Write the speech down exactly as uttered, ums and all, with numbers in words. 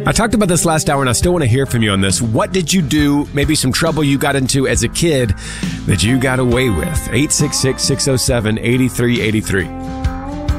I talked about this last hour, and I still want to hear from you on this. What did you do, maybe some trouble you got into as a kid that you got away with? eight six six, six oh seven, eight three eight three.